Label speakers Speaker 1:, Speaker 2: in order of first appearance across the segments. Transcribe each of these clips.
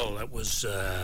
Speaker 1: Well, that was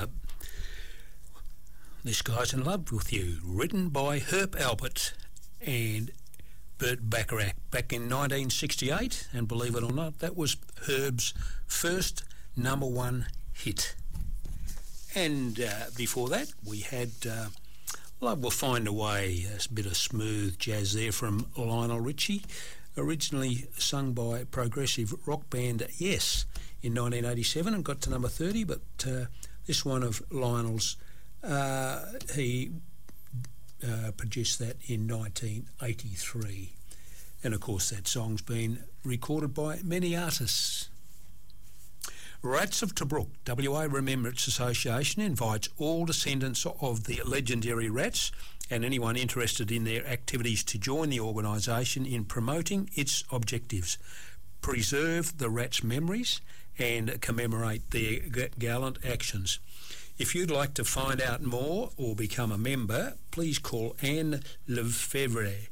Speaker 1: This Guy's in Love with You, written by Herb Alpert and Burt Bacharach back in 1968, and believe it or not, that was Herb's first number one hit. And before that, we had Love Will Find a Way, a bit of smooth jazz there from Lionel Richie, originally sung by progressive rock band Yes in 1987 and got to number 30, but this one of Lionel's, he produced that in 1983. And of course that song's been recorded by many artists. Rats of Tobruk, WA Remembrance Association invites all descendants of the legendary Rats and anyone interested in their activities to join the organisation in promoting its objectives, preserve the Rats' memories and commemorate their gallant actions. If you'd like to find out more or become a member, please call Anne Lefevre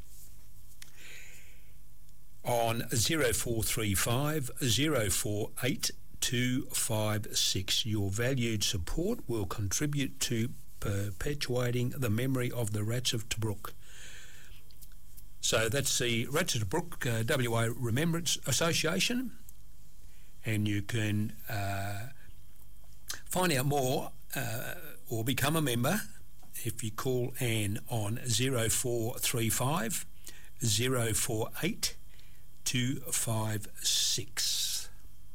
Speaker 1: on 0435 048 256. Your valued support will contribute to perpetuating the memory of the Rats of Tobruk. So that's the Rats of Tobruk WA Remembrance Association, and you can find out more or become a member if you call Anne on 0435 048 256.